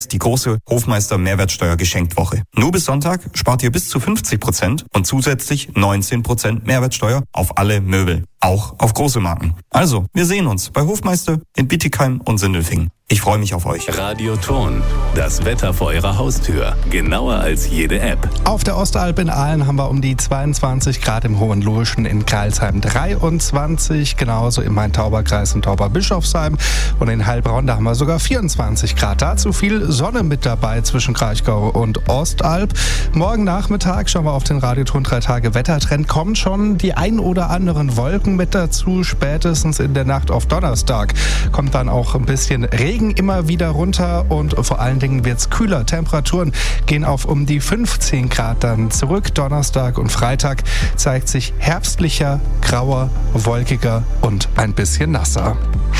Die große Hofmeister Mehrwertsteuer Geschenktwoche. Nur bis Sonntag spart ihr bis zu 50% und zusätzlich 19% Mehrwertsteuer auf alle Möbel. Auch auf große Marken. Also, wir sehen uns bei Hofmeister in Bietigheim und Sindelfingen. Ich freue mich auf euch. Radio Thon, das Wetter vor eurer Haustür. Genauer als jede App. Auf der Ostalb in Aalen haben wir um die 22 Grad, im Hohenloischen, in Crailsheim 23, genauso im Main-Tauber-Kreis in Tauber-Bischofsheim und in Heilbronn, da haben wir sogar 24 Grad. Dazu viel Sonne mit dabei zwischen Kraichgau und Ostalb. Morgen Nachmittag schauen wir auf den Radio Thon 3 Tage Wettertrend. Kommen schon die ein oder anderen Wolken mit dazu. Spätestens in der Nacht auf Donnerstag kommt dann auch ein bisschen Regen immer wieder runter und vor allen Dingen wird es kühler. Temperaturen gehen auf um die 15 Grad dann zurück. Donnerstag und Freitag zeigt sich herbstlicher, grauer, wolkiger und ein bisschen nasser.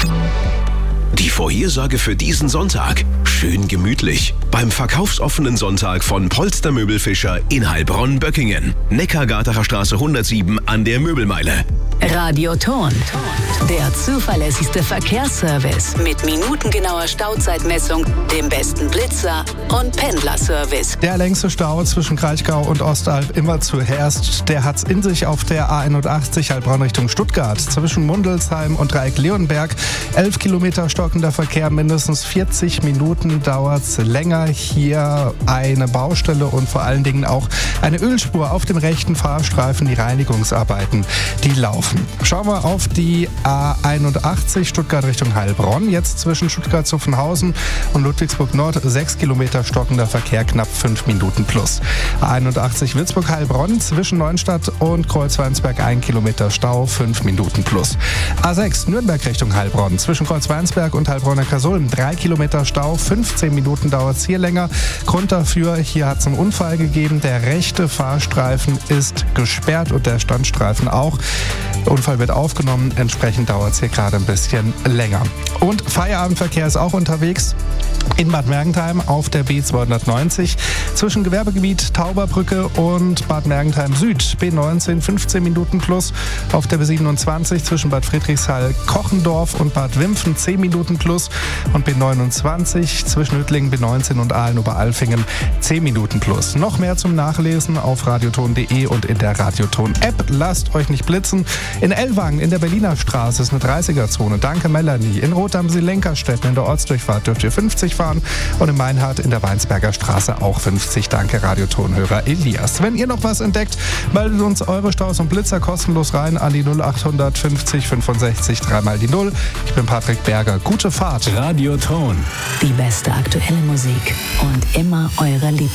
Die Vorhersage für diesen Sonntag. Schön gemütlich. Beim verkaufsoffenen Sonntag von Polster Möbelfischer in Heilbronn-Böckingen. Neckargartener Straße 107 an der Möbelmeile. Radio Thon, der zuverlässigste Verkehrsservice mit minutengenauer Stauzeitmessung, dem besten Blitzer und Pendlerservice. Der längste Stau zwischen Kraichgau und Ostalb immer zuerst, der hat's in sich auf der A81 Heilbronn Richtung Stuttgart. Zwischen Mundelsheim und Dreieck Leonberg 11 Kilometer stockender Verkehr, mindestens 40 Minuten dauert's länger. Hier eine Baustelle und vor allen Dingen auch eine Ölspur auf dem rechten Fahrstreifen, die Reinigungsarbeiten, die laufen. Schauen wir auf die A81 Stuttgart Richtung Heilbronn. Jetzt zwischen Stuttgart-Zuffenhausen und Ludwigsburg Nord 6 Kilometer stockender Verkehr, knapp 5 Minuten plus. A81 Würzburg-Heilbronn zwischen Neuenstadt und Kreuzweinsberg 1 Kilometer Stau, 5 Minuten plus. A6 Nürnberg Richtung Heilbronn zwischen Kreuzweinsberg und Heilbronner Kasulm 3 Kilometer Stau, 15 Minuten dauert es hier länger. Grund dafür, hier hat es einen Unfall gegeben. Der rechte Fahrstreifen ist gesperrt und der Standstreifen auch. Der Unfall wird aufgenommen, entsprechend dauert es hier gerade ein bisschen länger. Und Feierabendverkehr ist auch unterwegs in Bad Mergentheim auf der B290 zwischen Gewerbegebiet Tauberbrücke und Bad Mergentheim Süd. B19 15 Minuten plus, auf der B27 zwischen Bad Friedrichshall Kochendorf und Bad Wimpfen 10 Minuten plus und B29 zwischen Hüttlingen, B19 und Ahlen-Oberalfingen 10 Minuten plus. Noch mehr zum Nachlesen auf radioton.de und in der Radioton-App. Lasst euch nicht blitzen. In Ellwangen in der Berliner Straße ist eine 30er-Zone. Danke Melanie. In Rotham-See-Lenkerstetten in der Ortsdurchfahrt dürft ihr 50 fahren und in Meinhardt in der Weinsberger Straße auch 50. Danke Radiotonhörer Elias. Wenn ihr noch was entdeckt, meldet uns eure Staus und Blitzer kostenlos rein an die 0800 50 65 3 mal die 0. Ich bin Patrick Berger. Gute Fahrt. Radio Thon. Die beste aktuelle Musik und immer eure Lieblings